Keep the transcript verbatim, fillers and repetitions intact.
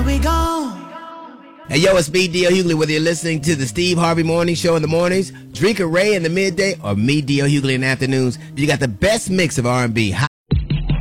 we gone. Hey, yo, it's me, D L. Hughley, whether you're listening to the Steve Harvey Morning Show in the mornings, Drinker Ray in the midday, or me, D L. Hughley, in the afternoons. You got the best mix of R and B.